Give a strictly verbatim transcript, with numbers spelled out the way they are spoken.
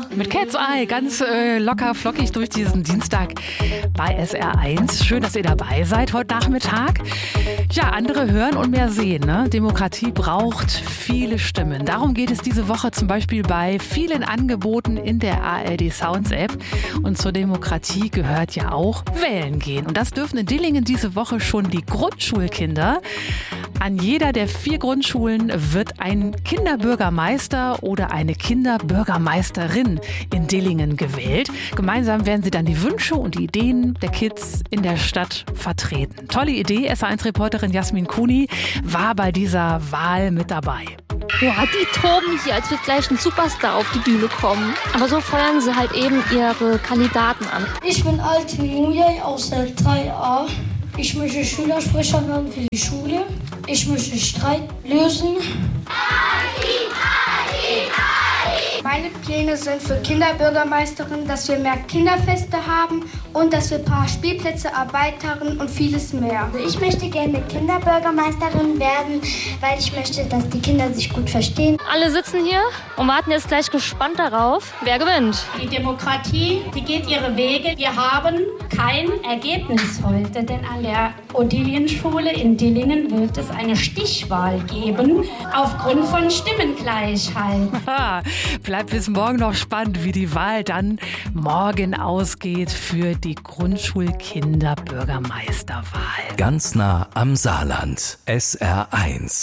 Mit Cat's Eye ganz äh, locker flockig durch diesen Dienstag bei S R eins. Schön, dass ihr dabei seid heute Nachmittag. Ja, andere hören und mehr sehen. Ne? Demokratie braucht viele Stimmen. Darum geht es diese Woche zum Beispiel bei vielen Angeboten in der A R D Sounds App. Und zur Demokratie gehört ja auch wählen gehen. Und das dürfen in Dillingen diese Woche schon die Grundschulkinder. An jeder der vier Grundschulen wird ein Kinderbürgermeister oder eine Kinderbürgermeisterin in Dillingen gewählt. Gemeinsam werden sie dann die Wünsche und die Ideen der Kids in der Stadt vertreten. Tolle Idee. S R eins-Reporterin Jasmin Kuni war bei dieser Wahl mit dabei. Boah, die toben hier, als wird gleich ein Superstar auf die Bühne kommen. Aber so feuern sie halt eben ihre Kandidaten an. Ich bin Altin Mujay aus der drei a. Ich möchte Schülersprecher werden für die Schule. Ich möchte Streit lösen. Meine Pläne sind für Kinderbürgermeisterin, dass wir mehr Kinderfeste haben und dass wir ein paar Spielplätze erweitern und vieles mehr. Ich möchte gerne Kinderbürgermeisterin werden, weil ich möchte, dass die Kinder sich gut verstehen. Alle sitzen hier und warten jetzt gleich gespannt darauf, wer gewinnt. Die Demokratie, die geht ihre Wege. Wir haben kein Ergebnis heute, denn an der Odilien-Schule in Dillingen wird es eine Stichwahl geben aufgrund von Stimmengleichheit. Ha, bleibt bis morgen noch spannend, wie die Wahl dann morgen ausgeht für die Grundschulkinderbürgermeisterwahl. Ganz nah am Saarland. S R eins.